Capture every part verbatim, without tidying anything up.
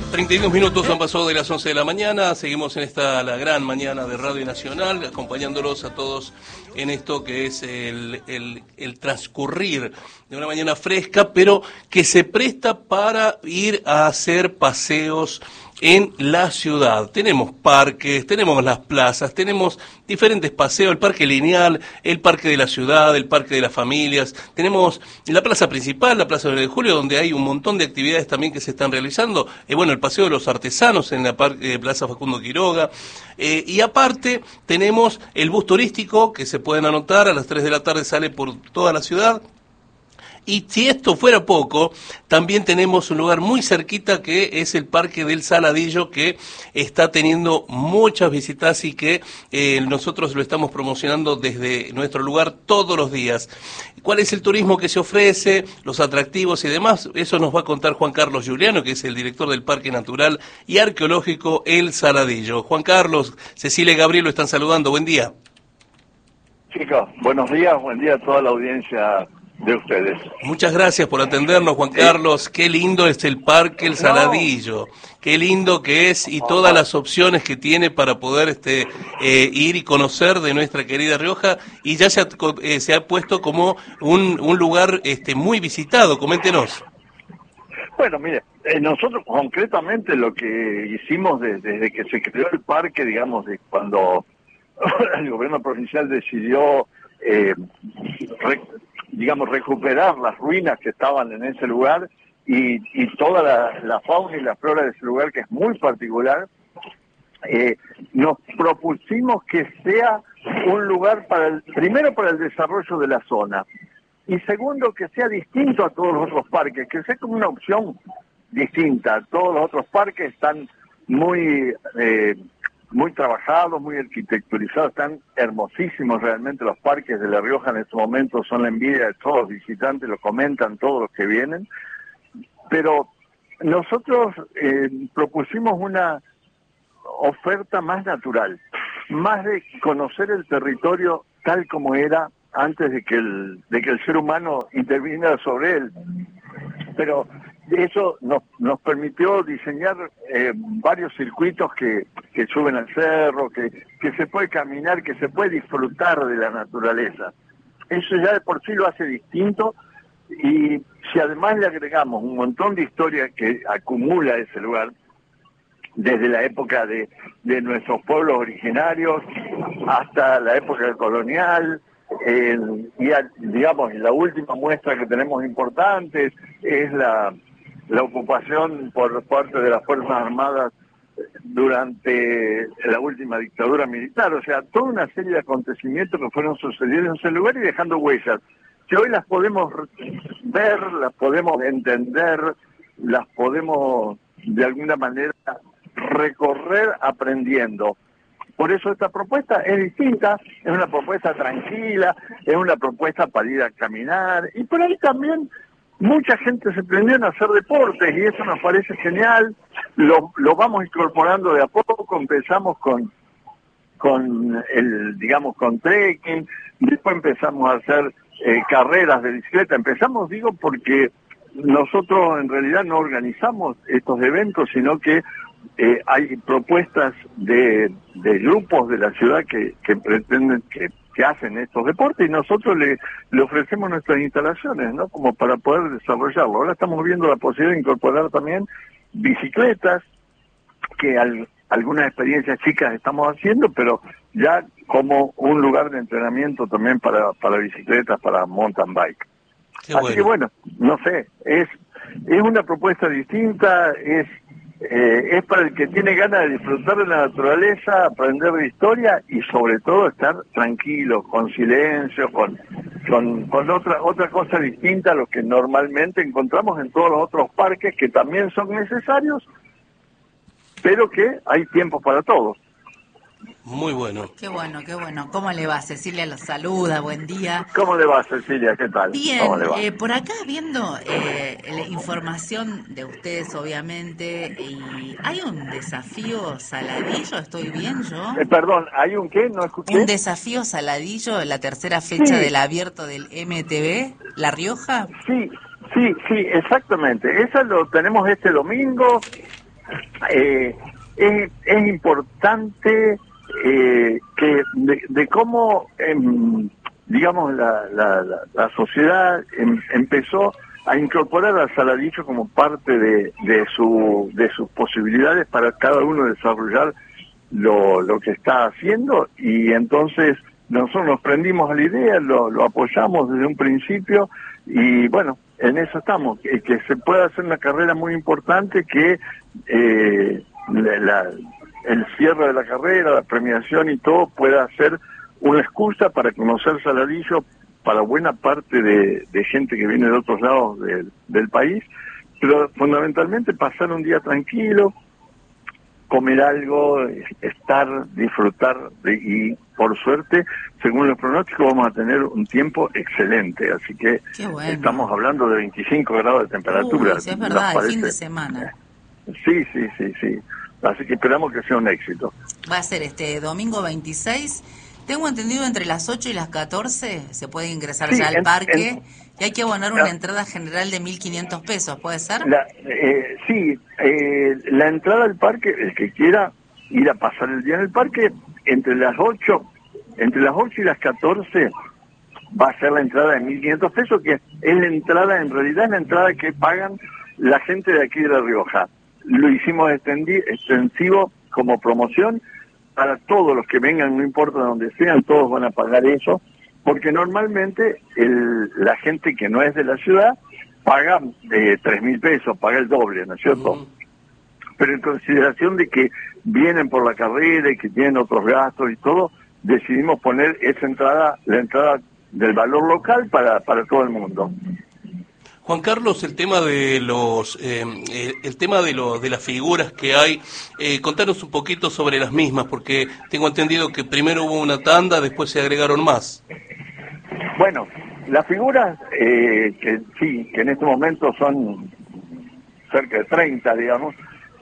treinta y dos minutos han pasado de las once de la mañana, seguimos en esta la gran mañana de Radio Nacional, acompañándolos a todos en esto que es el, el, el transcurrir de una mañana fresca, pero que se presta para ir a hacer paseos en la ciudad. Tenemos parques, tenemos las plazas, tenemos diferentes paseos, el parque lineal, el parque de la ciudad, el parque de las familias, tenemos la plaza principal, la plaza nueve de julio, donde hay un montón de actividades también que se están realizando, eh, bueno, el paseo de los artesanos en la parque, eh, plaza Facundo Quiroga, eh, y aparte tenemos el bus turístico que se pueden anotar, a las tres de la tarde sale por toda la ciudad. Y si esto fuera poco, también tenemos un lugar muy cerquita que es el Parque del Saladillo, que está teniendo muchas visitas y que eh, nosotros lo estamos promocionando desde nuestro lugar todos los días. ¿Cuál es el turismo que se ofrece, los atractivos y demás? Eso nos va a contar Juan Carlos Giuliano, que es el director del Parque Natural y Arqueológico El Saladillo. Juan Carlos, Cecilia y Gabriel lo están saludando. Buen día. Chicos, buenos días, buen día a toda la audiencia de ustedes. Muchas gracias por atendernos, Juan Carlos. Qué lindo es el Parque El Saladillo. Qué lindo que es y todas las opciones que tiene para poder este eh, ir y conocer de nuestra querida Rioja, y ya se ha, eh, se ha puesto como un, un lugar este muy visitado. Coméntenos. Bueno, mire, eh, nosotros concretamente lo que hicimos desde, desde que se creó el parque, digamos, de cuando el gobierno provincial decidió eh, re, digamos, recuperar las ruinas que estaban en ese lugar y, y toda la, la fauna y la flora de ese lugar, que es muy particular, eh, nos propusimos que sea un lugar para el, primero para el desarrollo de la zona, y segundo que sea distinto a todos los otros parques, que sea como una opción distinta. Todos los otros parques están muy... Eh, muy trabajados, muy arquitecturizados, están hermosísimos realmente los parques de La Rioja en este momento, son la envidia de todos los visitantes, lo comentan todos los que vienen, pero nosotros eh, propusimos una oferta más natural, más de conocer el territorio tal como era antes de que el, de que el ser humano interviniera sobre él, pero eso nos, nos permitió diseñar eh, varios circuitos que, que suben al cerro, que, que se puede caminar, que se puede disfrutar de la naturaleza. Eso ya de por sí lo hace distinto, y si además le agregamos un montón de historia que acumula ese lugar, desde la época de, de nuestros pueblos originarios hasta la época colonial, eh, y a, digamos, la última muestra que tenemos importante es la... la ocupación por parte de las Fuerzas Armadas durante la última dictadura militar, o sea, toda una serie de acontecimientos que fueron sucediendo en ese lugar y dejando huellas, que hoy las podemos ver, las podemos entender, las podemos de alguna manera recorrer aprendiendo. Por eso esta propuesta es distinta, es una propuesta tranquila, es una propuesta para ir a caminar, y por ahí también mucha gente se prendió en hacer deportes y eso nos parece genial. Lo, lo vamos incorporando de a poco. Empezamos con con el digamos con trekking, después empezamos a hacer eh, carreras de bicicleta. Empezamos, digo, porque nosotros en realidad no organizamos estos eventos, sino que eh, hay propuestas de, de grupos de la ciudad que, que pretenden que que hacen estos deportes, y nosotros le, le ofrecemos nuestras instalaciones, ¿no? Como para poder desarrollarlo. Ahora estamos viendo la posibilidad de incorporar también bicicletas, que al, algunas experiencias chicas estamos haciendo, pero ya como un lugar de entrenamiento también para, para bicicletas, para mountain bike. Qué Así bueno. que bueno, no sé, es, es una propuesta distinta, es Eh, es para el que tiene ganas de disfrutar de la naturaleza, aprender de historia y sobre todo estar tranquilo, con silencio, con con, con otra otra cosa distinta a lo que normalmente encontramos en todos los otros parques, que también son necesarios, pero que hay tiempo para todos. Muy bueno. Qué bueno, qué bueno. ¿Cómo le va? Cecilia los saluda, buen día. ¿Cómo le va, Cecilia? ¿Qué tal? Bien, ¿Cómo le va? Eh, por acá viendo eh, la información de ustedes, obviamente, y hay un desafío Saladillo, ¿estoy bien yo? Eh, perdón, ¿hay un qué? ¿No escuché? Un desafío Saladillo, la tercera fecha sí. del abierto del M T V, La Rioja. Sí, sí, sí, exactamente. Eso lo tenemos este domingo. eh, es, es importante eh, que de, de cómo, eh, digamos, la, la, la, la sociedad em, empezó a incorporar al saladillo como parte de, de, su, de sus posibilidades para cada uno desarrollar lo, lo que está haciendo, y entonces nosotros nos prendimos a la idea, lo, lo apoyamos desde un principio, y bueno, en eso estamos, que, que se pueda hacer una carrera muy importante, que eh, la, la, el cierre de la carrera, la premiación y todo pueda ser una excusa para conocer Saladillo para buena parte de, de gente que viene de otros lados de, del país, pero fundamentalmente pasar un día tranquilo, comer algo, estar, disfrutar, de, y por suerte, según los pronósticos, vamos a tener un tiempo excelente, así que bueno. Estamos hablando de veinticinco grados de temperatura. Uy, sí, es verdad, el fin de semana. Sí, sí, sí, sí, así que esperamos que sea un éxito. Va a ser este domingo veintiséis, tengo entendido entre las ocho y las catorce se puede ingresar sí, ya al en, parque, en, y hay que abonar una la, entrada general de mil quinientos pesos, ¿puede ser? La, eh, sí, eh, la entrada al parque, el que quiera ir a pasar el día en el parque, entre las ocho, entre las ocho y las catorce va a ser la entrada de mil quinientos pesos, que es la entrada, en realidad es la entrada que pagan la gente de aquí de La Rioja. Lo hicimos extendi, extensivo como promoción para todos los que vengan, no importa de donde sean, todos van a pagar eso, porque normalmente el, la gente que no es de la ciudad paga eh, tres mil pesos, paga el doble, ¿no es cierto? Uh-huh. Pero en consideración de que vienen por la carrera y que tienen otros gastos y todo, decidimos poner esa entrada, la entrada del valor local para, para todo el mundo. Juan Carlos, el tema de los, eh, el tema de, lo, de las figuras que hay, eh, contanos un poquito sobre las mismas, porque tengo entendido que primero hubo una tanda, después se agregaron más. Bueno, las figuras, eh, que sí, que en este momento son cerca de treinta, digamos,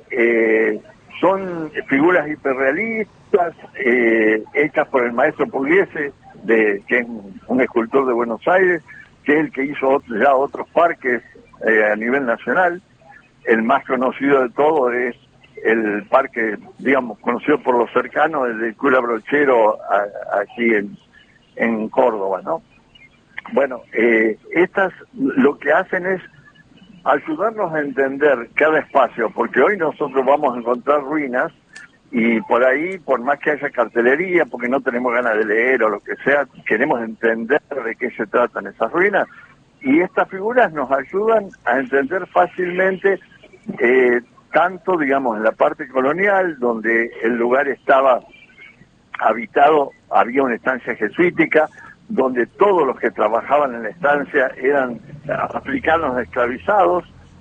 eh, son figuras hiperrealistas, eh, hechas por el maestro Pugliese, de, que es un escultor de Buenos Aires, que es el que hizo ya otros parques eh, a nivel nacional. El más conocido de todo es el parque, digamos, conocido por los cercanos, el del Cura Brochero, a, aquí en, en Córdoba, ¿no? Bueno, eh, estas lo que hacen es ayudarnos a entender cada espacio, porque hoy nosotros vamos a encontrar ruinas, y por ahí, por más que haya cartelería, porque no tenemos ganas de leer o lo que sea, queremos entender de qué se tratan esas ruinas, y estas figuras nos ayudan a entender fácilmente, eh, tanto, digamos, en la parte colonial, donde el lugar estaba habitado, había una estancia jesuítica, donde todos los que trabajaban en la estancia eran africanos esclavizados,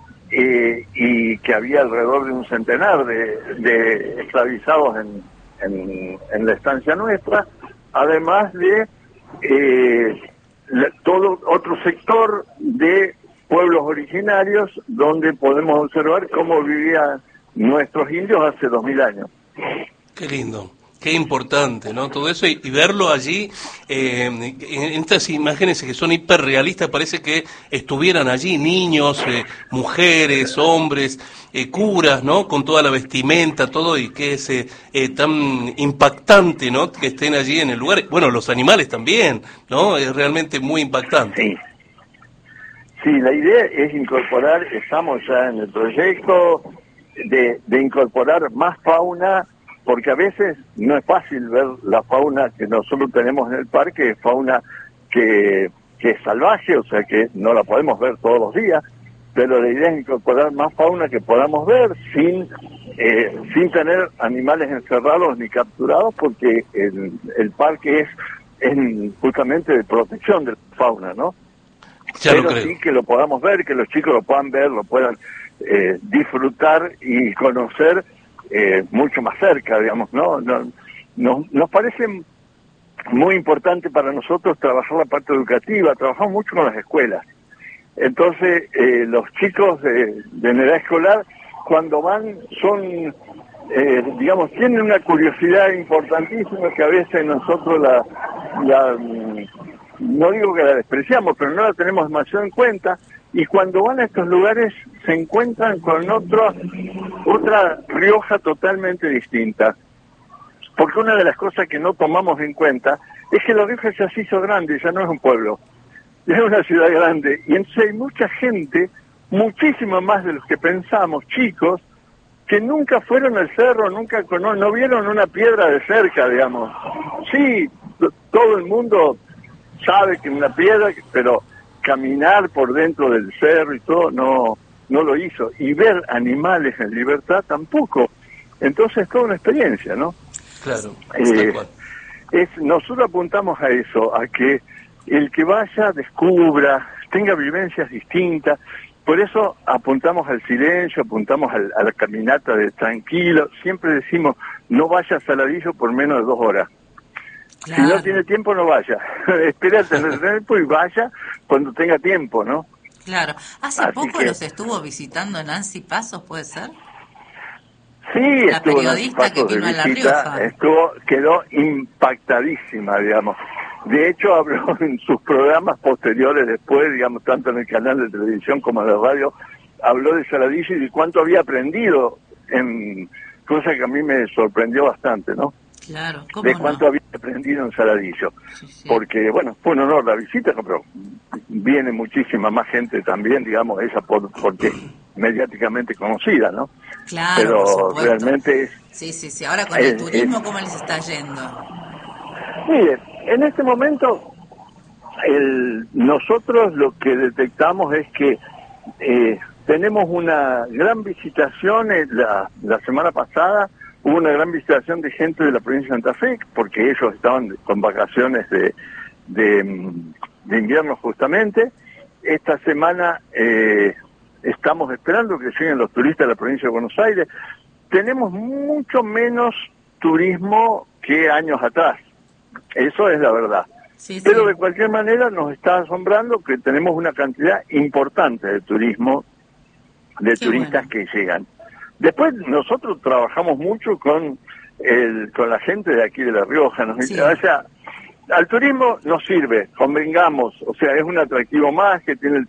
Eh, y que había alrededor de un centenar de, de esclavizados en, en, en la estancia nuestra, además de eh, la, todo otro sector de pueblos originarios donde podemos observar cómo vivían nuestros indios hace dos mil años. Qué lindo. Qué importante, ¿no? Todo eso y, y verlo allí, eh, en estas imágenes que son hiperrealistas, parece que estuvieran allí niños, eh, mujeres, hombres, eh, curas, ¿no? Con toda la vestimenta, todo, y que es eh, eh, tan impactante, ¿no? Que estén allí en el lugar. Bueno, los animales también, ¿no? Es realmente muy impactante. Sí. Sí, la idea es incorporar, estamos ya en el proyecto de, de incorporar más fauna, porque a veces no es fácil ver la fauna que nosotros tenemos en el parque, fauna que, que es salvaje, o sea que no la podemos ver todos los días, pero la idea es incorporar más fauna que podamos ver sin eh, sin tener animales encerrados ni capturados, porque el, el parque es, es justamente de protección de la fauna, ¿no? Ya pero lo creo. Sí que lo podamos ver, que los chicos lo puedan ver, lo puedan eh, disfrutar y conocer Eh, mucho más cerca, digamos, ¿no? No, no, nos parece muy importante para nosotros trabajar la parte educativa, trabajamos mucho con las escuelas. Entonces, eh, los chicos de, de edad escolar, cuando van, son, eh, digamos, tienen una curiosidad importantísima que a veces nosotros la, la, no digo que la despreciamos, pero no la tenemos demasiado en cuenta, y cuando van a estos lugares se encuentran con otro, otra Rioja totalmente distinta. Porque una de las cosas que no tomamos en cuenta es que La Rioja ya se hizo grande, ya no es un pueblo, ya es una ciudad grande, y entonces hay mucha gente, muchísimo más de los que pensamos, chicos, que nunca fueron al cerro, nunca no, no vieron una piedra de cerca, digamos. Sí, todo el mundo sabe que una piedra, pero caminar por dentro del cerro y todo no no lo hizo, y ver animales en libertad tampoco. Entonces es toda una experiencia, ¿no? Claro. Eh, es, nosotros apuntamos a eso, a que el que vaya descubra, tenga vivencias distintas. Por eso apuntamos al silencio, apuntamos al, a la caminata de tranquilo. Siempre decimos, no vaya a Saladillo por menos de dos horas. Claro. Si no tiene tiempo, no vaya. Espera tener tiempo y vaya cuando tenga tiempo, ¿no? Claro. Hace Así poco que... los estuvo visitando Nancy Pasos, ¿puede ser? Sí, la estuvo periodista que vino a La Rioja. Estuvo, quedó impactadísima, digamos. De hecho, habló en sus programas posteriores después, digamos, tanto en el canal de televisión como en la radio, habló de Saladillo y de cuánto había aprendido, en cosa que a mí me sorprendió bastante, ¿no? Claro, ¿cómo de no? cuánto había aprendido en Saladillo. Sí, sí. Porque, bueno, fue un honor la visita, ¿no? Pero viene muchísima más gente también, digamos, ella por, porque es mediáticamente conocida, ¿no? Claro, pero por supuesto. Realmente es... Sí, sí, sí. Ahora con el es, turismo, es, ¿cómo les está yendo? Mire, en este momento, el, nosotros lo que detectamos es que eh, tenemos una gran visitación, en la, la semana pasada hubo una gran visitación de gente de la provincia de Santa Fe, porque ellos estaban con vacaciones de, de, de invierno justamente. Esta semana eh, estamos esperando que lleguen los turistas de la provincia de Buenos Aires. Tenemos mucho menos turismo que años atrás, eso es la verdad. Sí, sí. Pero de cualquier manera nos está asombrando que tenemos una cantidad importante de turismo, de Qué turistas bueno. que llegan. Después nosotros trabajamos mucho con el con la gente de aquí de La Rioja. Nos sí. O sea, al turismo nos sirve, convengamos, o sea, es un atractivo más que tiene el